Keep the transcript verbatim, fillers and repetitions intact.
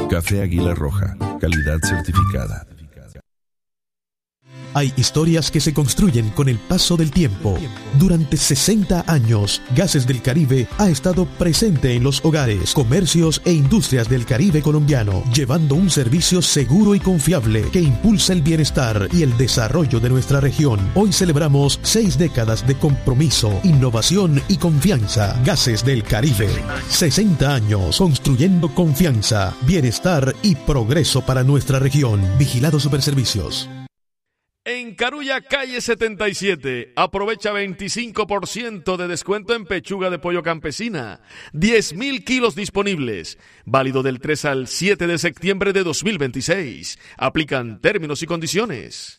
Café Águila Roja, calidad certificada. Hay historias que se construyen con el paso del tiempo. Durante sesenta años, Gases del Caribe ha estado presente en los hogares, comercios e industrias del Caribe colombiano, llevando un servicio seguro y confiable que impulsa el bienestar y el desarrollo de nuestra región. Hoy celebramos seis décadas de compromiso, innovación y confianza. Gases del Caribe. sesenta años construyendo confianza, bienestar y progreso para nuestra región. Vigilado Superservicios. En Carulla, calle setenta y siete, aprovecha veinticinco por ciento de descuento en pechuga de pollo campesina. diez mil kilos disponibles. Válido del tres al siete de septiembre de dos mil veintiséis. Aplican términos y condiciones.